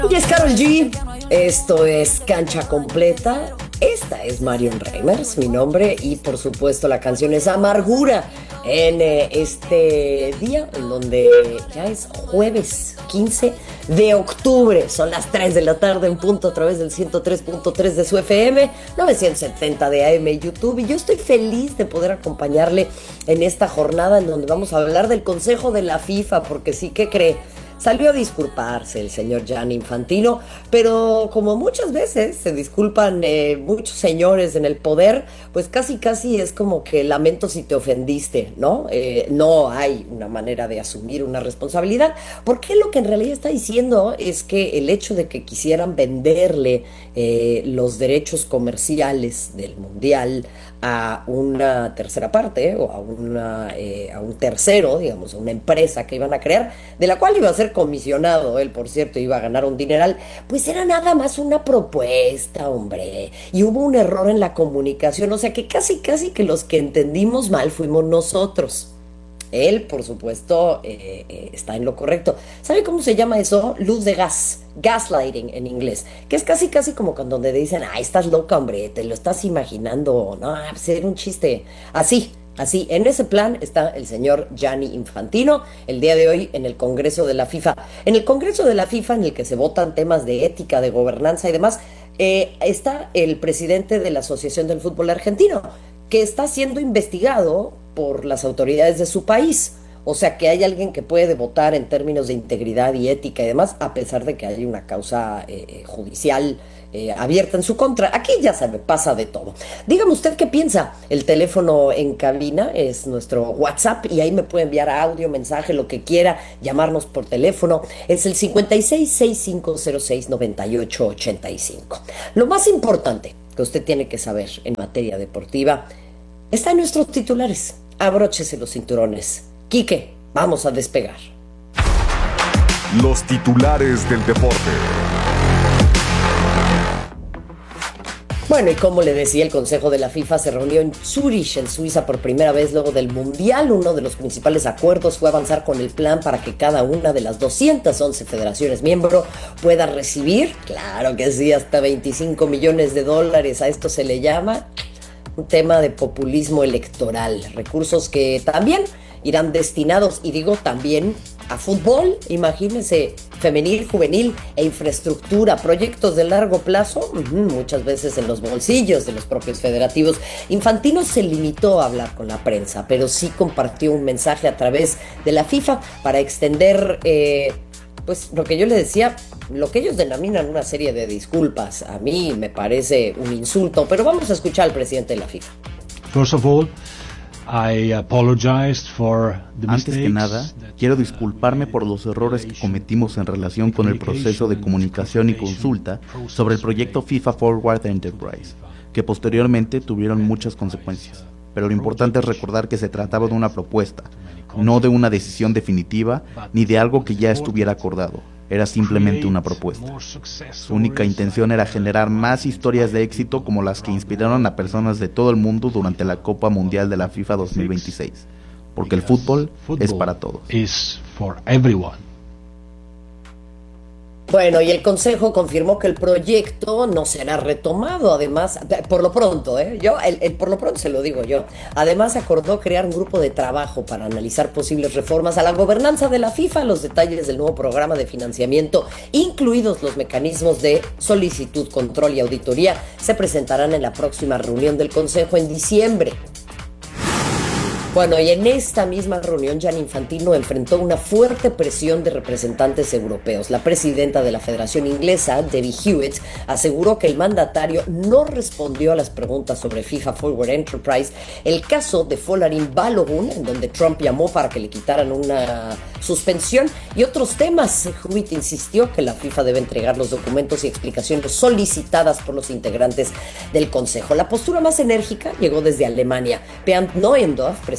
Ella es Karol G, esto es Cancha Completa, esta es Marion Reimers, mi nombre, y por supuesto la canción es Amargura, en este día en donde ya es jueves 15 de octubre, son las 3 de la tarde en punto a través del 103.3 de su FM, 970 de AM YouTube, y yo estoy feliz de poder acompañarle en esta jornada en donde vamos a hablar del Consejo de la FIFA, porque sí, ¿qué cree? Salió a disculparse el señor Gianni Infantino, pero como muchas veces se disculpan muchos señores en el poder, pues casi es como que lamento si te ofendiste, ¿no? No hay una manera de asumir una responsabilidad, porque lo que en realidad está diciendo es que el hecho de que quisieran venderle los derechos comerciales del Mundial a una tercera parte o a un tercero, digamos, a una empresa que iban a crear, de la cual iba a ser comisionado, él por cierto iba a ganar un dineral, pues era nada más una propuesta, hombre, y hubo un error en la comunicación, o sea que casi que los que entendimos mal fuimos nosotros. Él, por supuesto, está en lo correcto. ¿Sabe cómo se llama eso? Luz de gas, gaslighting en inglés, que es casi como cuando te dicen, ay, estás loca, hombre, te lo estás imaginando, no, pues era un chiste, así, en ese plan está el señor Gianni Infantino el día de hoy en el Congreso de la FIFA. En el Congreso de la FIFA, en el que se votan temas de ética, de gobernanza y demás, está el presidente de la Asociación del Fútbol Argentino, que está siendo investigado por las autoridades de su país. O sea que hay alguien que puede votar en términos de integridad y ética y demás, a pesar de que hay una causa judicial abierta en su contra. Aquí ya se me pasa de todo. Dígame usted qué piensa. El teléfono en cabina es nuestro WhatsApp y ahí me puede enviar audio, mensaje, lo que quiera, llamarnos por teléfono. Es el 5665069885. Lo más importante que usted tiene que saber en materia deportiva está en nuestros titulares. Abróchese los cinturones. Quique, vamos a despegar. Los titulares del deporte. Bueno, y como le decía, el Consejo de la FIFA se reunió en Zurich, en Suiza, por primera vez luego del Mundial. Uno de los principales acuerdos fue avanzar con el plan para que cada una de las 211 federaciones miembro pueda recibir, claro que sí, hasta $25 millones. A esto se le llama un tema de populismo electoral. Recursos que también irán destinados, y digo también, a fútbol, imagínense, femenil, juvenil e infraestructura, proyectos de largo plazo, muchas veces en los bolsillos de los propios federativos. Infantino se limitó a hablar con la prensa, pero sí compartió un mensaje a través de la FIFA para extender, pues lo que yo le decía, lo que ellos denominan una serie de disculpas. A mí me parece un insulto, pero vamos a escuchar al presidente de la FIFA. First of all, I apologized for the Antes que mistakes nada, quiero disculparme por los errores que cometimos en relación con el proceso de comunicación y consulta sobre el proyecto FIFA Forward Enterprise, que posteriormente tuvieron muchas consecuencias. Pero lo importante es recordar que se trataba de una propuesta, no de una decisión definitiva ni de algo que ya estuviera acordado. Era simplemente una propuesta. Su única intención era generar más historias de éxito como las que inspiraron a personas de todo el mundo durante la Copa Mundial de la FIFA 2026, porque el fútbol es para todos. Bueno, y el Consejo confirmó que el proyecto no será retomado, además, por lo pronto, por lo pronto se lo digo yo. Además, acordó crear un grupo de trabajo para analizar posibles reformas a la gobernanza de la FIFA, los detalles del nuevo programa de financiamiento, incluidos los mecanismos de solicitud, control y auditoría, se presentarán en la próxima reunión del Consejo en diciembre. Bueno, y en esta misma reunión, Gianni Infantino enfrentó una fuerte presión de representantes europeos. La presidenta de la Federación Inglesa, Debbie Hewitt, aseguró que el mandatario no respondió a las preguntas sobre FIFA Forward Enterprise, el caso de Folarin Balogun, en donde Trump llamó para que le quitaran una suspensión, y otros temas. Hewitt insistió que la FIFA debe entregar los documentos y explicaciones solicitadas por los integrantes del Consejo. La postura más enérgica llegó desde Alemania. Bernd Neuendorf, presidente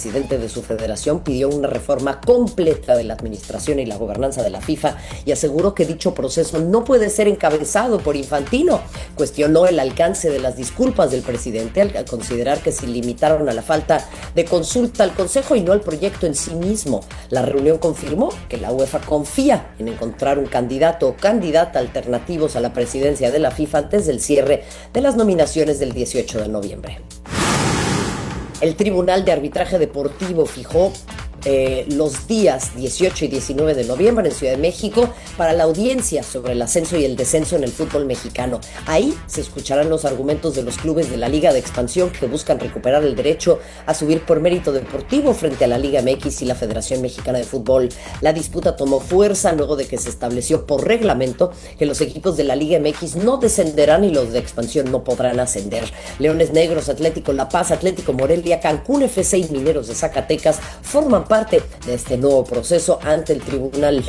presidente de su federación, pidió una reforma completa de la administración y la gobernanza de la FIFA y aseguró que dicho proceso no puede ser encabezado por Infantino. Cuestionó el alcance de las disculpas del presidente al considerar que se limitaron a la falta de consulta al Consejo y no al proyecto en sí mismo. La reunión confirmó que la UEFA confía en encontrar un candidato o candidata alternativos a la presidencia de la FIFA antes del cierre de las nominaciones del 18 de noviembre. El Tribunal de Arbitraje Deportivo fijó los días 18 y 19 de noviembre en Ciudad de México para la audiencia sobre el ascenso y el descenso en el fútbol mexicano. Ahí se escucharán los argumentos de los clubes de la Liga de Expansión que buscan recuperar el derecho a subir por mérito deportivo frente a la Liga MX y la Federación Mexicana de Fútbol. La disputa tomó fuerza luego de que se estableció por reglamento que los equipos de la Liga MX no descenderán y los de Expansión no podrán ascender. Leones Negros, Atlético La Paz, Atlético Morelia, Cancún FC y Mineros de Zacatecas forman parte de este nuevo proceso ante el tribunal.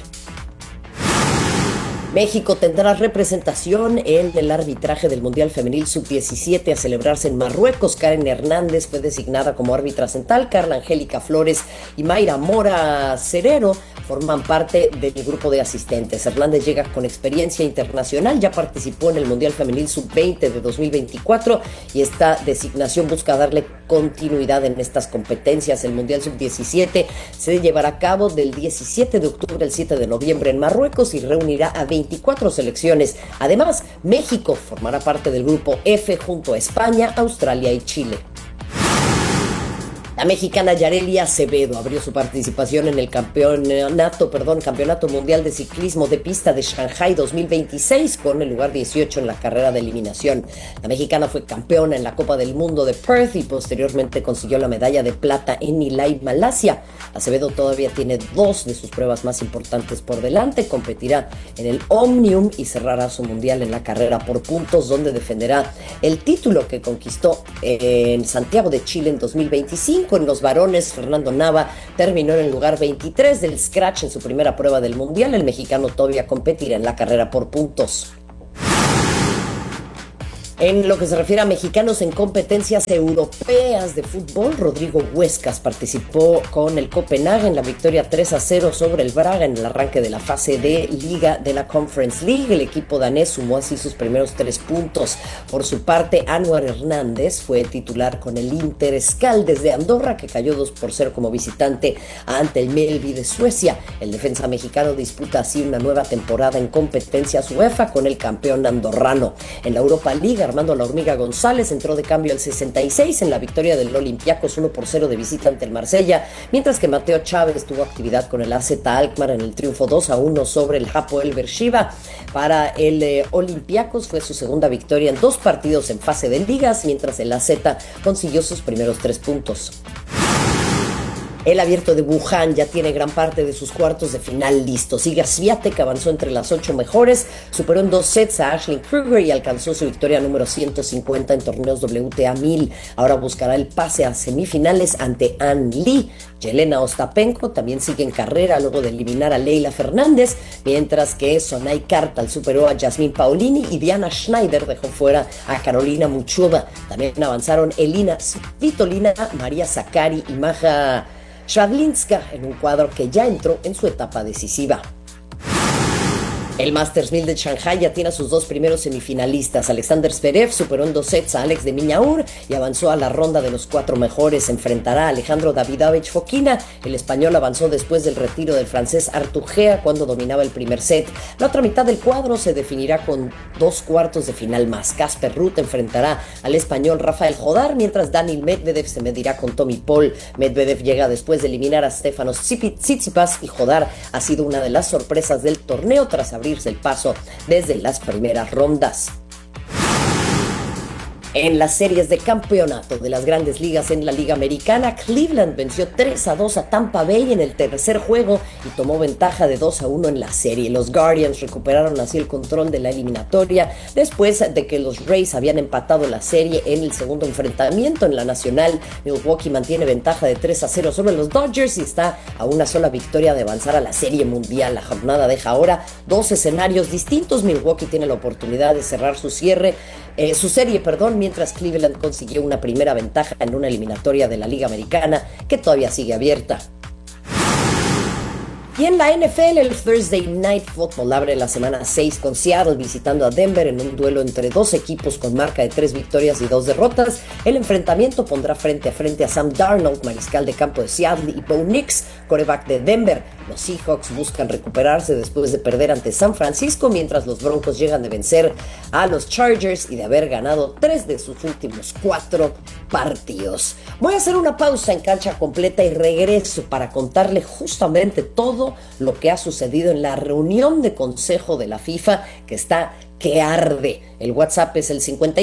México tendrá representación en el arbitraje del Mundial Femenil Sub-17 a celebrarse en Marruecos. Karen Hernández fue designada como árbitra central. Carla Angélica Flores y Mayra Mora Cerero forman parte del grupo de asistentes. Hernández llega con experiencia internacional, ya participó en el Mundial Femenil Sub-20 de 2024 y esta designación busca darle continuidad en estas competencias. El Mundial Sub-17 se llevará a cabo del 17 de octubre al 7 de noviembre en Marruecos y reunirá a 24 selecciones. Además, México formará parte del grupo F junto a España, Australia y Chile. La mexicana Yareli Acevedo abrió su participación en el Campeonato Mundial de Ciclismo de Pista de Shanghai 2026 con el lugar 18 en la carrera de eliminación. La mexicana fue campeona en la Copa del Mundo de Perth y posteriormente consiguió la medalla de plata en Nilay, Malasia. Acevedo todavía tiene 2 de sus pruebas más importantes por delante. Competirá en el Omnium y cerrará su mundial en la carrera por puntos, donde defenderá el título que conquistó en Santiago de Chile en 2025. En los varones, Fernando Nava terminó en el lugar 23 del Scratch en su primera prueba del Mundial. El mexicano todavía competirá en la carrera por puntos. En lo que se refiere a mexicanos en competencias europeas de fútbol, Rodrigo Huescas participó con el Copenhague en la victoria 3-0 sobre el Braga en el arranque de la fase de Liga de la Conference League. El equipo danés sumó así sus primeros 3 puntos. Por su parte, Anwar Hernández fue titular con el Inter Escaldes de Andorra, que cayó 2-0 como visitante ante el Mjällby de Suecia. El defensa mexicano disputa así una nueva temporada en competencias UEFA con el campeón andorrano. En la Europa League, Armando La Hormiga González entró de cambio al 66 en la victoria del Olympiacos 1-0 de visita ante el Marsella, mientras que Mateo Chávez tuvo actividad con el AZ Alkmaar en el triunfo 2-1 sobre el Hapoel Beersheva. Para el Olympiacos fue su segunda victoria en 2 partidos en fase de ligas, mientras el AZ consiguió sus primeros 3 puntos. El Abierto de Wuhan ya tiene gran parte de sus cuartos de final listos. Iga Swiatek avanzó entre las 8 mejores, superó en 2 sets a Aisling Kruger y alcanzó su victoria número 150 en torneos WTA 1000. Ahora buscará el pase a semifinales ante Ann Lee. Yelena Ostapenko también sigue en carrera luego de eliminar a Leila Fernández, mientras que Sonay Kartal superó a Jasmine Paolini y Diana Schneider dejó fuera a Carolina Muchova. También avanzaron Elina Svitolina, María Sakkari y Maja Shradlinska en un cuadro que ya entró en su etapa decisiva. El Masters 1000 de Shanghai ya tiene a sus 2 primeros semifinalistas. Alexander Zverev superó en 2 sets a Alex de Minaur y avanzó a la ronda de los 4 mejores. Enfrentará a Alejandro Davidovich Fokina. El español avanzó después del retiro del francés Arthur Gea cuando dominaba el primer set. La otra mitad del cuadro se definirá con 2 cuartos de final más. Casper Ruud enfrentará al español Rafael Jodar, mientras Daniil Medvedev se medirá con Tommy Paul. Medvedev llega después de eliminar a Stefanos Tsitsipas y Jodar ha sido una de las sorpresas del torneo tras abrirse el paso desde las primeras rondas. En las series de campeonato de las grandes ligas en la Liga Americana, Cleveland venció 3-2 a Tampa Bay en el tercer juego y tomó ventaja de 2-1 en la serie. Los Guardians recuperaron así el control de la eliminatoria después de que los Rays habían empatado la serie en el segundo enfrentamiento. En la nacional, Milwaukee mantiene ventaja de 3-0 sobre los Dodgers y está a una sola victoria de avanzar a la serie mundial. La jornada deja ahora 2 escenarios distintos. Milwaukee tiene la oportunidad de cerrar su serie, mientras Cleveland consiguió una primera ventaja en una eliminatoria de la Liga Americana que todavía sigue abierta. Y en la NFL, el Thursday Night Football abre la semana 6 con Seattle visitando a Denver en un duelo entre dos equipos con marca de 3 victorias y 2 derrotas. El enfrentamiento pondrá frente a frente a Sam Darnold, mariscal de campo de Seattle, y Bo Nix, quarterback de Denver. Los Seahawks buscan recuperarse después de perder ante San Francisco, mientras los Broncos llegan de vencer a los Chargers y de haber ganado 3 de sus últimos 4 partidos. Voy a hacer una pausa en Cancha Completa y regreso para contarle justamente todo lo que ha sucedido en la reunión de consejo de la FIFA, que está que arde. El WhatsApp es el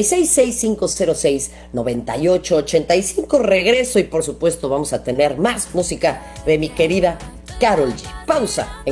5665069885. Regreso y por supuesto vamos a tener más música de mi querida Karol G. Pausa.